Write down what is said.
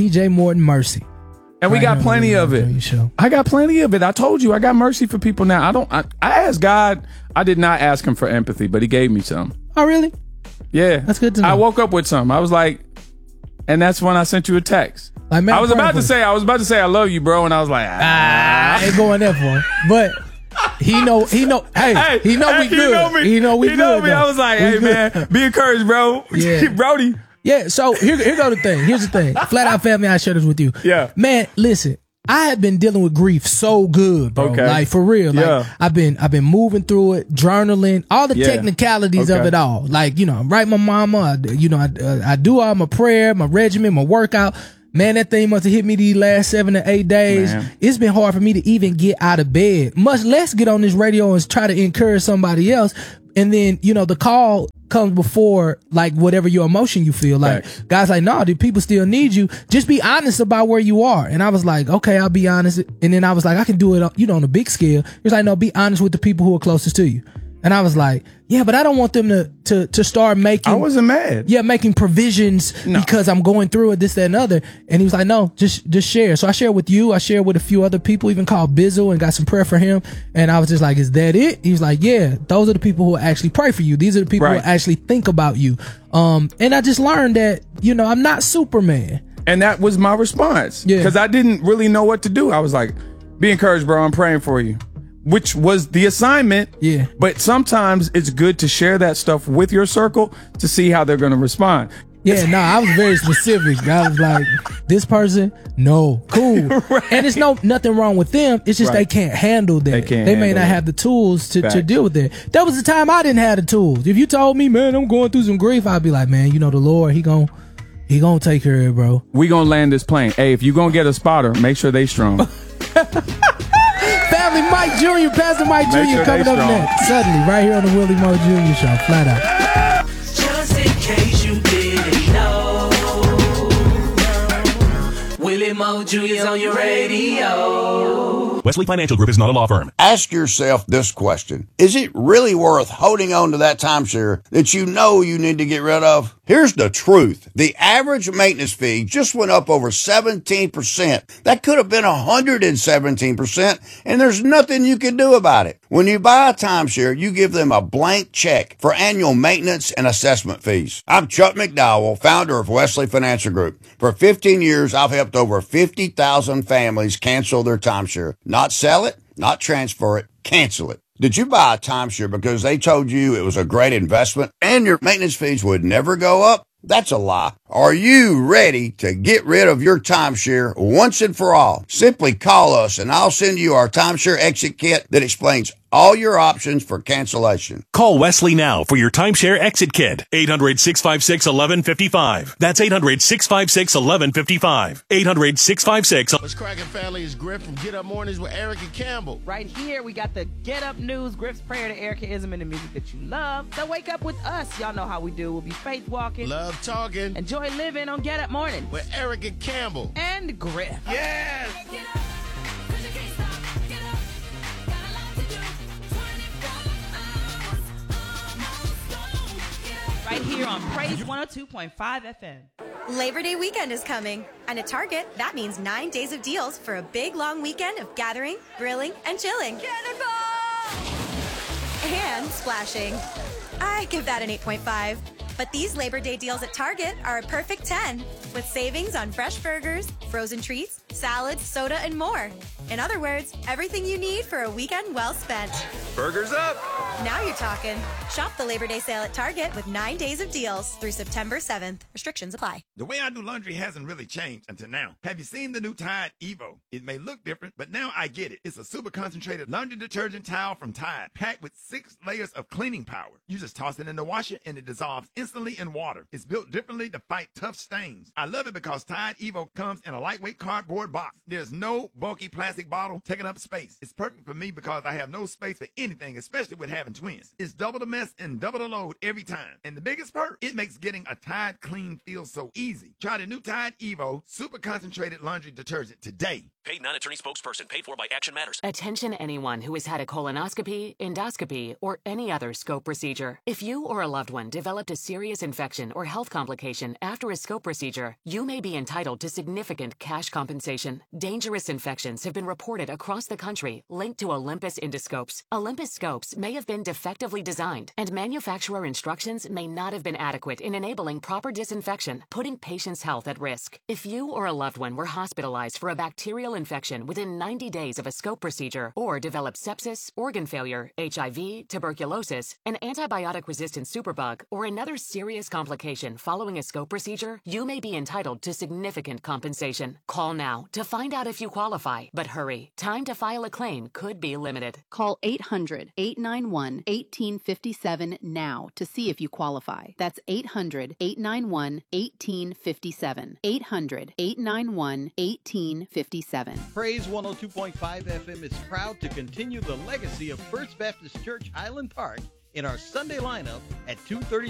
T.J. Morton Mercy. And we got plenty of it. I got plenty of it. I told you, I got mercy for people now. I asked God. I did not ask him for empathy, but he gave me some. Oh, really? Yeah. That's good to know. I woke up with some. I was like, and that's when I sent you a text. Like, man, I was about to say I love you, bro, and I was like, I ain't going there for him. But he know. Hey, he know we good. He know we good. I was like, hey, man, be encouraged, bro. Yeah. Brody. Yeah, so here go the thing. Here's the thing. Flat Out Family, I share this with you. Yeah. Man, listen, I have been dealing with grief so good, bro. Okay. Like, for real. Like, I've been moving through it, journaling, all the technicalities of it all. Like, you know, I'm writing my mama, I do all my prayer, my regimen, my workout. Man, that thing must have hit me these last 7 to 8 days. Man. It's been hard for me to even get out of bed, much less get on this radio and try to encourage somebody else. And then, you know, the call comes before, like, whatever your emotion you feel. Like, guys like, no, dude, people still need you. Just be honest about where you are. And I was like, okay, I'll be honest. And then I was like, I can do it, you know, on a big scale. He was like, no, be honest with the people who are closest to you. And I was like, yeah, but I don't want them to start making. I wasn't mad. Yeah, making provisions because I'm going through it, this, that, and other. And he was like, no, just share. So I shared with you. I shared with a few other people, even called Bizzle, and got some prayer for him. And I was just like, is that it? He was like, yeah, those are the people who actually pray for you. These are the people who actually think about you. And I just learned that, you know, I'm not Superman. And that was my response. Yeah. Because I didn't really know what to do. I was like, be encouraged, bro. I'm praying for you. Which was the assignment. Yeah. But sometimes it's good to share that stuff with your circle to see how they're going to respond. Yeah, no, I was very specific. I was like, this person, no, cool. And it's nothing wrong with them. It's just they can't handle that. They may not have the tools to deal with it. That was the time I didn't have the tools. If you told me, man, I'm going through some grief, I'd be like, man, you know, the Lord, he gonna take care of it, bro. We gonna land this plane. Hey, if you gonna get a spotter, make sure they strong. Family Mike Jr., Pastor Mike Jr. coming up next. Suddenly, right here on the Willie Mo Jr. Show. Flat Out. Just in case you didn't know, Willie Mo Jr.'s on your radio. Wesley Financial Group is not a law firm. Ask yourself this question. Is it really worth holding on to that timeshare that you know you need to get rid of? Here's the truth. The average maintenance fee just went up over 17%. That could have been 117%, and there's nothing you can do about it. When you buy a timeshare, you give them a blank check for annual maintenance and assessment fees. I'm Chuck McDowell, founder of Wesley Financial Group. For 15 years, I've helped over 50,000 families cancel their timeshare. Not sell it, not transfer it, cancel it. Did you buy a timeshare because they told you it was a great investment and your maintenance fees would never go up? That's a lie. Are you ready to get rid of your timeshare once and for all? Simply call us and I'll send you our timeshare exit kit that explains all your options for cancellation. Call Wesley now for your timeshare exit kit. 800-656-1155. That's 800-656-1155. 800-656. What's cracking, family? Is Griff from Get Up Mornings with Erica Campbell. Right here, we got the Get Up News, Griff's prayer to Ericaism and the music that you love. So wake up with us. Y'all know how we do. We'll be faith walking, love talking, enjoy living on Get Up Mornings with Erica Campbell and Griff. Yes. Right here on Praise 102.5 FM. Labor Day weekend is coming, and at Target, that means 9 days of deals for a big, long weekend of gathering, grilling, and chilling. And splashing. I give that an 8.5. But these Labor Day deals at Target are a perfect 10, with savings on fresh burgers, frozen treats, salads, soda, and more. In other words, everything you need for a weekend well spent. Burgers up! Now you're talking. Shop the Labor Day sale at Target with 9 days of deals through September 7th. Restrictions apply. The way I do laundry hasn't really changed until now. Have you seen the new Tide Evo? It may look different, but now I get it. It's a super concentrated laundry detergent towel from Tide, packed with 6 layers of cleaning power. You just toss it in the washer and it dissolves instantly in water. It's built differently to fight tough stains. I love it because Tide Evo comes in a lightweight cardboard box. There's no bulky plastic bottle taking up space. It's perfect for me because I have no space for anything, especially with having twins. It's double the mess and double the load every time. And the biggest perk, it makes getting a Tide clean feel so easy. Try the new Tide Evo Super Concentrated Laundry Detergent today. Paid non-attorney spokesperson. Paid for by Action Matters. Attention anyone who has had a colonoscopy, endoscopy, or any other scope procedure. If you or a loved one developed a serious infection or health complication after a scope procedure, you may be entitled to significant cash compensation. Dangerous infections have been reported across the country linked to Olympus endoscopes. Olympus scopes may have been defectively designed, and manufacturer instructions may not have been adequate in enabling proper disinfection, putting patients' health at risk. If you or a loved one were hospitalized for a bacterial infection within 90 days of a scope procedure, or developed sepsis, organ failure, HIV, tuberculosis, an antibiotic-resistant superbug, or another serious complication following a scope procedure, you may be entitled to significant compensation. Call now to find out if you qualify, but hurry. Time to file a claim could be limited. Call 800-891-1857 now to see if you qualify. That's 800-891-1857. 800-891-1857. Praise 102.5 FM is proud to continue the legacy of First Baptist Church Highland Park in our Sunday lineup at 2:30